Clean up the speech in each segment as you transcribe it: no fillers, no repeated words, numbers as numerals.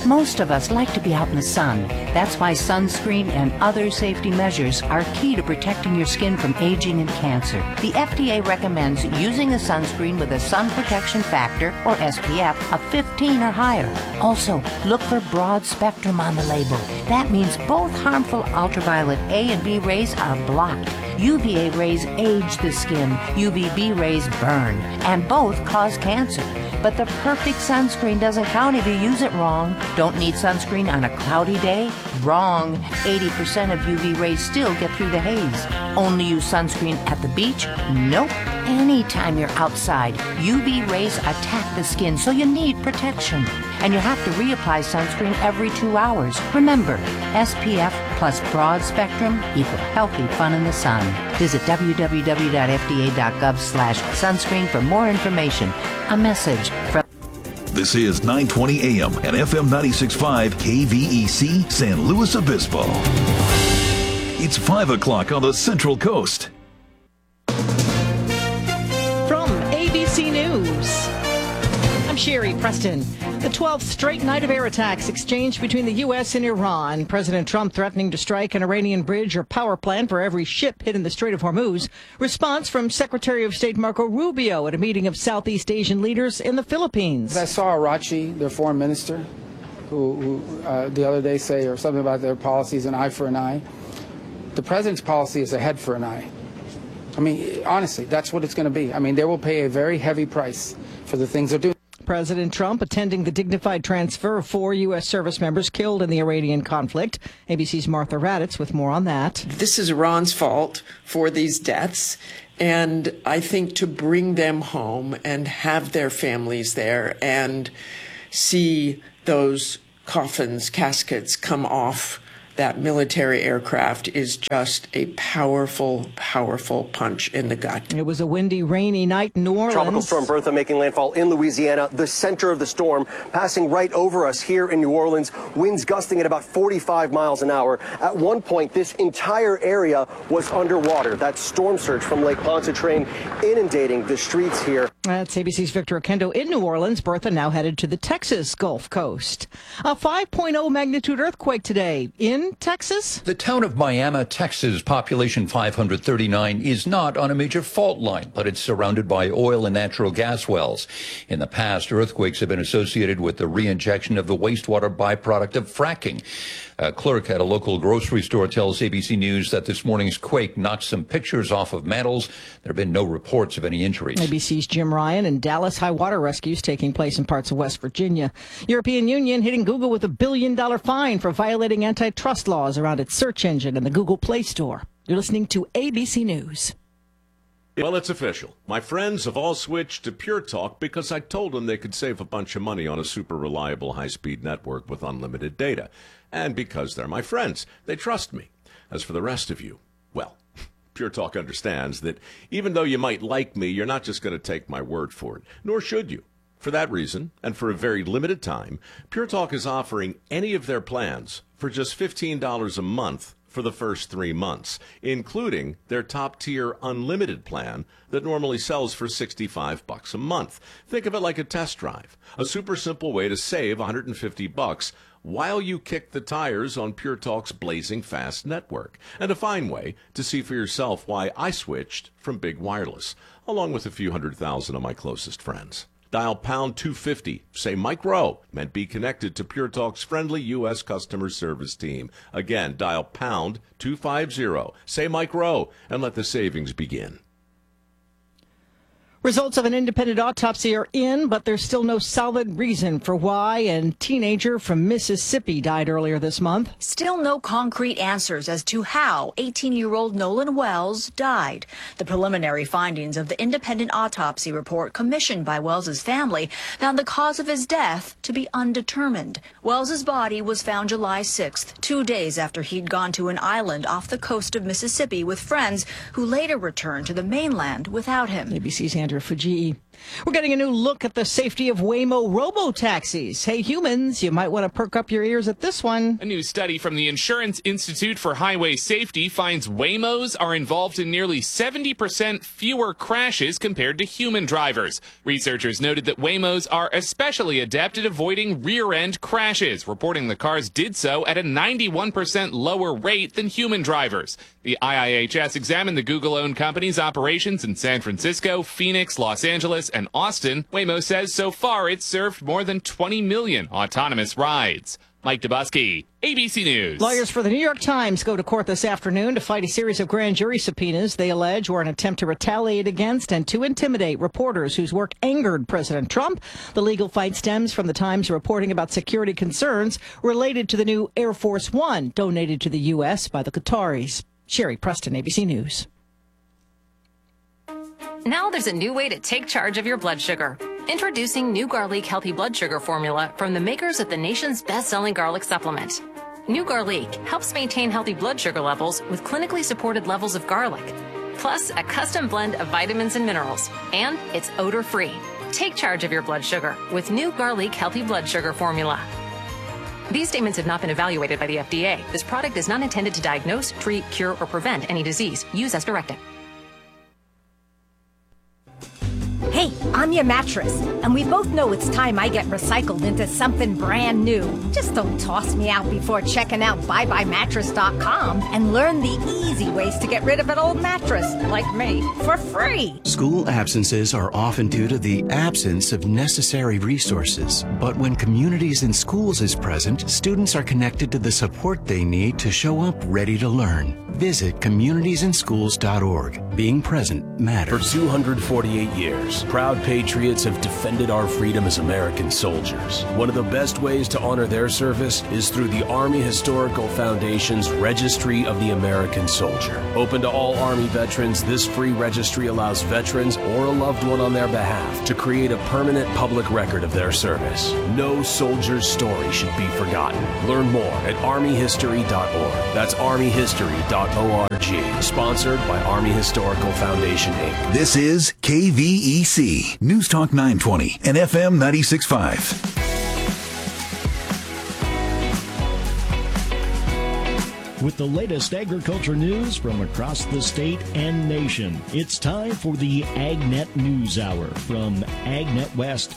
Most of us like to be out in the sun. That's why sunscreen and other safety measures are key to protecting your skin from aging and cancer. The FDA recommends using a sunscreen with a sun protection factor, or SPF, of 15 or higher. Also, look for broad spectrum on the label. That means both harmful ultraviolet A and B rays are blocked. UVA rays age the skin, UVB rays burn, and both cause cancer. But the perfect sunscreen doesn't count if you use it wrong. Don't need sunscreen on a cloudy day? Wrong. 80% of UV rays still get through the haze. Only use sunscreen at the beach? Nope. Anytime you're outside, UV rays attack the skin, so you need protection. And you have to reapply sunscreen every 2 hours. Remember, SPF plus broad spectrum equal healthy fun in the sun. Visit www.fda.gov/sunscreen for more information. A message from... This is 920 AM and FM 96.5 KVEC San Luis Obispo. It's 5 o'clock on the Central Coast. From ABC News, I'm Sherry Preston. The 12th straight night of air attacks exchanged between the U.S. and Iran. President Trump threatening to strike an Iranian bridge or power plant for every ship hit in the Strait of Hormuz. Response from Secretary of State Marco Rubio at a meeting of Southeast Asian leaders in the Philippines. I saw Arachi, their foreign minister, who the other day say or something about their policies, an eye for an eye. The president's policy is a head for an eye. I mean, honestly, that's what it's going to be. I mean, they will pay a very heavy price for the things they're doing. President Trump attending the dignified transfer of 4 U.S. service members killed in the Iranian conflict. ABC's Martha Raddatz with more on that. This is Iran's fault for these deaths. And I think to bring them home and have their families there and see those coffins, caskets come off that military aircraft is just a powerful, powerful punch in the gut. It was a windy, rainy night in New Orleans. Tropical storm Bertha making landfall in Louisiana, the center of the storm, passing right over us here in New Orleans. Winds gusting at about 45 miles an hour. At one point, this entire area was underwater. That storm surge from Lake Pontchartrain inundating the streets here. That's ABC's Victor Oquendo in New Orleans. Bertha now headed to the Texas Gulf Coast. A 5.0 magnitude earthquake today in Texas. The town of Miami, Texas, population 539, is not on a major fault line, but it's surrounded by oil and natural gas wells. In the past, earthquakes have been associated with the reinjection of the wastewater byproduct of fracking. A clerk at a local grocery store tells ABC News that this morning's quake knocked some pictures off of mantles. There have been no reports of any injuries. ABC's Jim Ryan and Dallas high water rescues taking place in parts of West Virginia. European Union hitting Google with $1 billion fine for violating antitrust laws around its search engine and the Google Play Store. You're listening to ABC News. Well, it's official. My friends have all switched to Pure Talk because I told them they could save a bunch of money on a super reliable high-speed network with unlimited data. And because they're my friends, they trust me. As for the rest of you, well, Pure Talk understands that even though you might like me, you're not just going to take my word for it, nor should you. For that reason, and for a very limited time, Pure Talk is offering any of their plans for just $15 a month for the first 3 months, including their top-tier unlimited plan that normally sells for $65 a month. Think of it like a test drive, a super simple way to save $150 while you kick the tires on Pure Talk's blazing fast network, and a fine way to see for yourself why I switched from big wireless, along with a few 100,000 of my closest friends. Dial pound 250, say Mike Rowe, and be connected to Pure Talk's friendly U.S. customer service team. Again, dial pound 250, say Mike Rowe, and let the savings begin. Results of an independent autopsy are in, but there's still no solid reason for why a teenager from Mississippi died earlier this month. Still no concrete answers as to how 18-year-old Nolan Wells died. The preliminary findings of the independent autopsy report commissioned by Wells's family found the cause of his death to be undetermined. Wells's body was found July 6th, 2 days after he'd gone to an island off the coast of Mississippi with friends who later returned to the mainland without him. ABC's Andrew Fujii. We're getting a new look at the safety of Waymo robo-taxis. Hey, humans, you might want to perk up your ears at this one. A new study from the Insurance Institute for Highway Safety finds Waymos are involved in nearly 70% fewer crashes compared to human drivers. Researchers noted that Waymos are especially adept at avoiding rear-end crashes, reporting the cars did so at a 91% lower rate than human drivers. The IIHS examined the Google-owned company's operations in San Francisco, Phoenix, Los Angeles, and Austin. Waymo says so far it's served more than 20 million autonomous rides. Mike Dubusky, ABC News. Lawyers for the New York Times go to court this afternoon to fight a series of grand jury subpoenas they allege were an attempt to retaliate against and to intimidate reporters whose work angered President Trump. The legal fight stems from the Times reporting about security concerns related to the new Air Force One donated to the U.S. by the Qataris. Sherry Preston, ABC News. Now there's a new way to take charge of your blood sugar. Introducing new Garlic Healthy Blood Sugar Formula from the makers of the nation's best-selling garlic supplement. New Garlic helps maintain healthy blood sugar levels with clinically supported levels of garlic, plus a custom blend of vitamins and minerals, and it's odor-free. Take charge of your blood sugar with new Garlic Healthy Blood Sugar Formula. These statements have not been evaluated by the FDA. This product is not intended to diagnose, treat, cure, or prevent any disease. Use as directed. Hey, I'm your mattress, and we both know it's time I get recycled into something brand new. Just don't toss me out before checking out BuyBuyMattress.com and learn the easy ways to get rid of an old mattress, like me, for free. School absences are often due to the absence of necessary resources. But when Communities in Schools is present, students are connected to the support they need to show up ready to learn. Visit communitiesandschools.org. Being present matters. For 248 years, proud patriots have defended our freedom as American soldiers. One of the best ways to honor their service is through the Army Historical Foundation's Registry of the American Soldier. Open to all Army veterans, this free registry allows veterans or a loved one on their behalf to create a permanent public record of their service. No soldier's story should be forgotten. Learn more at armyhistory.org. That's armyhistory.org. Sponsored by Army Historical Foundation, Inc. This is KVEC, News Talk 920 and FM 96.5. With the latest agriculture news from across the state and nation, it's time for the AgNet News Hour from AgNet West.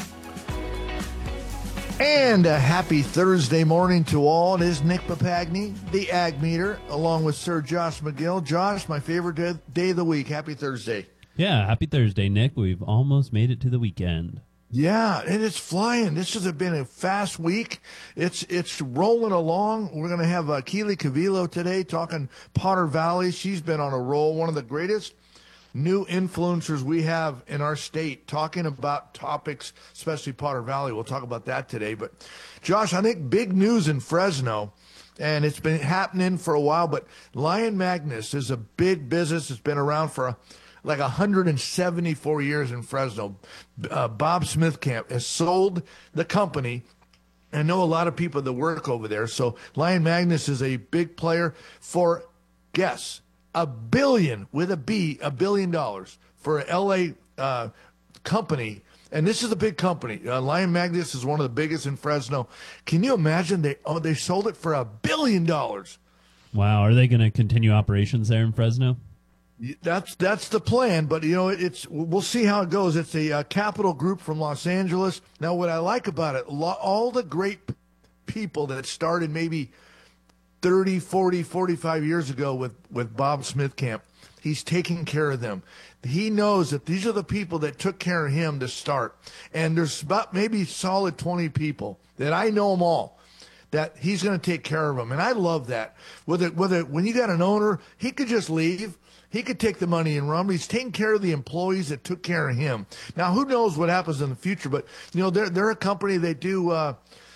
And a happy Thursday morning to all. It is Nick Papagni, the Ag Meter, along with Sir Josh McGill. Josh, my favorite day of the week. Happy Thursday. Yeah, happy Thursday, Nick. We've almost made it to the weekend. Yeah, and it's flying. This has been a fast week. It's rolling along. We're going to have Keely Cavillo today talking Potter Valley. She's been on a roll, one of the greatest new influencers we have in our state, talking about topics, especially Potter Valley. We'll talk about that today. But, Josh, I think big news in Fresno, and it's been happening for a while, but Lion Magnus is a big business. It's been around for like 174 years in Fresno. Bob Smithcamp has sold the company. I know a lot of people that work over there. So Lion Magnus is a big player for, guess, $1 billion with a B, $1 billion for an LA company. And this is a big company. Lion Magnus is one of the biggest in Fresno. Can you imagine they sold it for $1 billion? Wow. Are they going to continue operations there in Fresno? That's the plan, but we'll see how it goes. It's a Capital Group from Los Angeles. Now, what I like about it, all the great people that started maybe 30, 40, 45 years ago with Bob Smithcamp, he's taking care of them. He knows that these are the people that took care of him to start. And there's about maybe solid 20 people that I know them all, that he's going to take care of them. And I love that. When you got an owner, he could just leave. He could take the money and run. He's taking care of the employees that took care of him. Now, who knows what happens in the future? But, they're a company. They do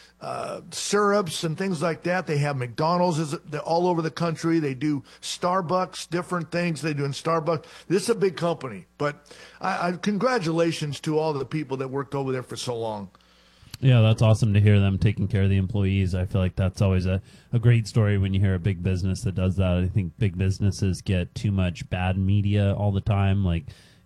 syrups and things like that. They have McDonald's all over the country. They do Starbucks, different things they do in Starbucks. This is a big company. But congratulations to all the people that worked over there for so long. Yeah, that's awesome to hear them taking care of the employees. I feel like that's always a great story when you hear a big business that does that. I think big businesses get too much bad media all the time. Like,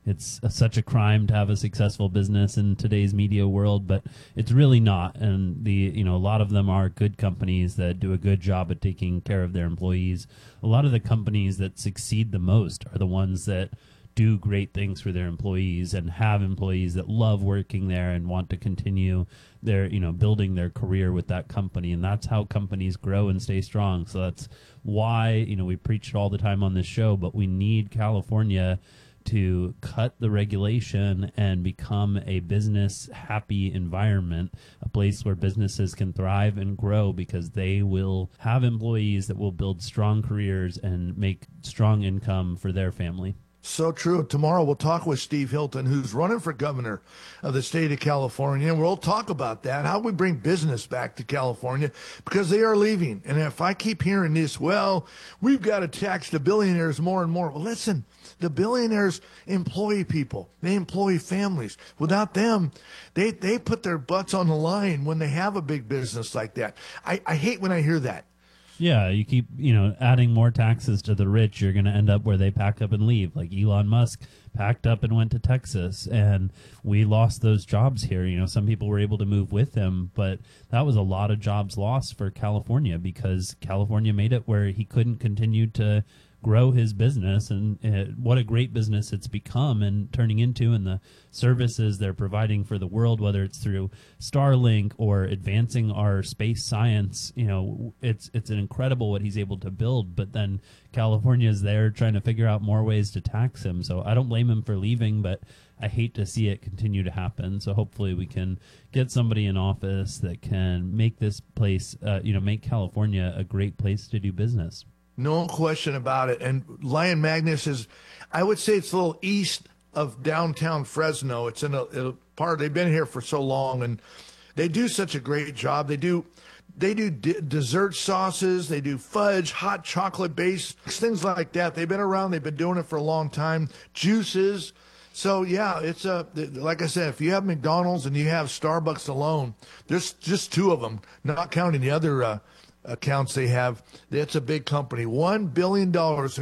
it's such a crime to have a successful business in today's media world, but it's really not. And a lot of them are good companies that do a good job at taking care of their employees. A lot of the companies that succeed the most are the ones that do great things for their employees and have employees that love working there and want to continue their, building their career with that company. And that's how companies grow and stay strong. So that's why, we preach it all the time on this show, but we need California to cut the regulation and become a business happy environment, a place where businesses can thrive and grow, because they will have employees that will build strong careers and make strong income for their family. So true. Tomorrow we'll talk with Steve Hilton, who's running for governor of the state of California. And we'll talk about that, how we bring business back to California, because they are leaving. And if I keep hearing this, well, we've got to tax the billionaires more and more. Well, listen, the billionaires employ people. They employ families. Without them, they put their butts on the line when they have a big business like that. I hate when I hear that. Yeah, you keep, adding more taxes to the rich, you're going to end up where they pack up and leave. Like Elon Musk packed up and went to Texas, and we lost those jobs here. Some people were able to move with him, but that was a lot of jobs lost for California, because California made it where he couldn't continue to grow his business. And what a great business it's become and turning into, and the services they're providing for the world, whether it's through Starlink or advancing our space science. It's incredible what he's able to build. But then California is there trying to figure out more ways to tax him. So I don't blame him for leaving, but I hate to see it continue to happen. So hopefully we can get somebody in office that can make this place, make California a great place to do business. No question about it. And Lion Magnus is, I would say it's a little east of downtown Fresno. It's in a part, they've been here for so long, and they do such a great job. They do dessert sauces. They do fudge, hot chocolate base, things like that. They've been around. They've been doing it for a long time. Juices. So, yeah, it's like I said, if you have McDonald's and you have Starbucks alone, there's just two of them, not counting the other accounts they have. It's a big company. $1 billion